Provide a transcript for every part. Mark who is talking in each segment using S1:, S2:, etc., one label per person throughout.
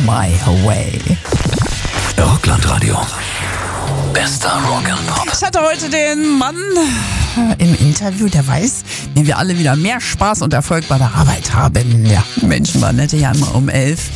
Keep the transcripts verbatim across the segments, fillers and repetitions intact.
S1: My Way.
S2: Rocklandradio. Bester Rock'n'Pop.
S1: Ich hatte heute den Mann im Interview, der weiß, wie wir alle wieder mehr Spaß und Erfolg bei der Arbeit haben. Ja, Menschen waren nette ja immer um elf.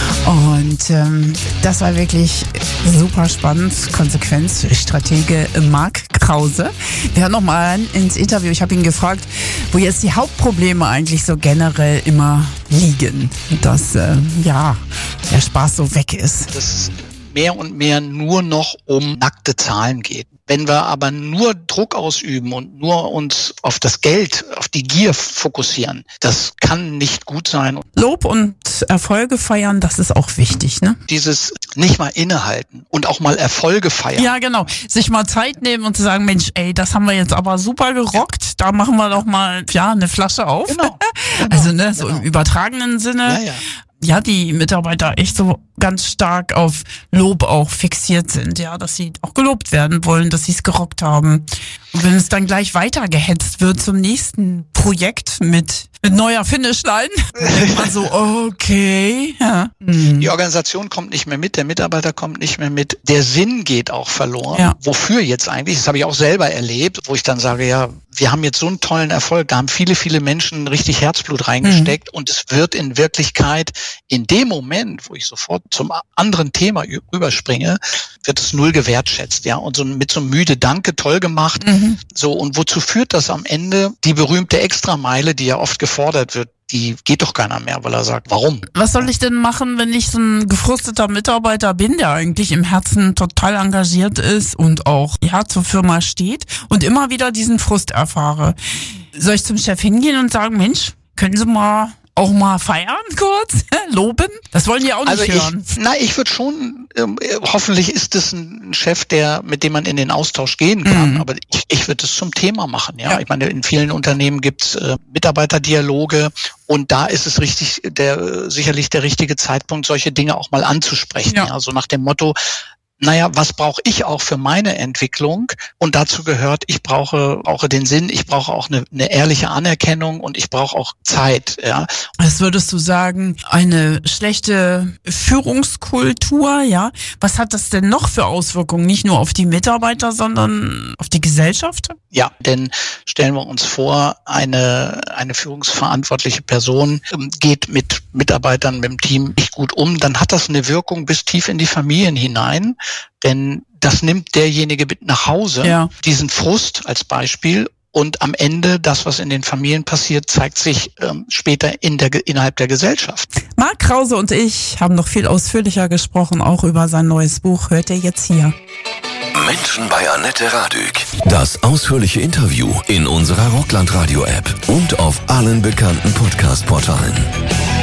S1: Und ähm, das war wirklich super spannend. Konsequenzstratege Marc Krause. Wir hören nochmal ins Interview. Ich habe ihn gefragt, wo jetzt die Hauptprobleme eigentlich so generell immer liegen. Dass äh, ja, der Spaß so weg ist.
S3: Das mehr und mehr nur noch um nackte Zahlen geht. Wenn wir aber nur Druck ausüben und nur uns auf das Geld, auf die Gier fokussieren, das kann nicht gut sein.
S1: Lob und Erfolge feiern, das ist auch wichtig, ne?
S3: Dieses nicht mal innehalten und auch mal Erfolge feiern.
S1: Ja, genau. Sich mal Zeit nehmen und zu sagen, Mensch, ey, das haben wir jetzt aber super gerockt. Da machen wir doch mal, ja, eine Flasche auf.
S3: Genau. genau
S1: also, ne, so
S3: genau.
S1: im übertragenen Sinne.
S3: Ja, ja.
S1: Ja, die Mitarbeiter echt so ganz stark auf Lob auch fixiert sind, ja, dass sie auch gelobt werden wollen, dass sie es gerockt haben. Und wenn es dann gleich weitergehetzt wird zum nächsten Projekt mit, mit neuer Finishline, denkt man so, okay, ja. Mhm.
S3: Die Organisation kommt nicht mehr mit, der Mitarbeiter kommt nicht mehr mit, der Sinn geht auch verloren.
S1: Ja.
S3: Wofür jetzt eigentlich? Das habe ich auch selber erlebt, wo ich dann sage, ja, wir haben jetzt so einen tollen Erfolg, da haben viele, viele Menschen richtig Herzblut reingesteckt mhm. und es wird in Wirklichkeit in dem Moment, wo ich sofort zum anderen Thema überspringe, wird es null gewertschätzt, ja, und so mit so müde Danke, toll gemacht, mhm. so, und wozu führt das am Ende? Die berühmte Extrameile, die ja oft gefordert wird, die geht doch keiner mehr, weil er sagt, warum?
S1: Was soll ich denn machen, wenn ich so ein gefrusteter Mitarbeiter bin, der eigentlich im Herzen total engagiert ist und auch, ja, zur Firma steht und immer wieder diesen Frust erfahre? Soll ich zum Chef hingehen und sagen, Mensch, können Sie mal auch mal feiern kurz, loben? Das wollen die auch nicht
S3: also
S1: hören.
S3: Ich, na, ich würde schon, ähm, hoffentlich ist es ein Chef, der, mit dem man in den Austausch gehen kann, mhm. aber ich, ich würde es zum Thema machen. Ja, ja. Ich meine, in vielen Unternehmen gibt's äh, Mitarbeiterdialoge und da ist es richtig, der sicherlich der richtige Zeitpunkt, solche Dinge auch mal anzusprechen. Ja. Ja, so nach dem Motto, naja, was brauche ich auch für meine Entwicklung? Und dazu gehört, ich brauche, brauche den Sinn, ich brauche auch eine, eine ehrliche Anerkennung und ich brauche auch Zeit. Ja.
S1: Was würdest du sagen, eine schlechte Führungskultur, ja? Was hat das denn noch für Auswirkungen? Nicht nur auf die Mitarbeiter, sondern auf die Gesellschaft?
S3: Ja, denn stellen wir uns vor, eine, eine führungsverantwortliche Person geht mit Mitarbeitern, mit dem Team nicht gut um, dann hat das eine Wirkung bis tief in die Familien hinein. Denn das nimmt derjenige mit nach Hause, ja. diesen Frust als Beispiel. Und am Ende, das, was in den Familien passiert, zeigt sich ähm, später in der, innerhalb der Gesellschaft.
S1: Marc Krause und ich haben noch viel ausführlicher gesprochen, auch über sein neues Buch. Hört ihr jetzt hier.
S2: Menschen bei Annette Radück. Das ausführliche Interview in unserer Rocklandradio-App und auf allen bekannten Podcast-Portalen.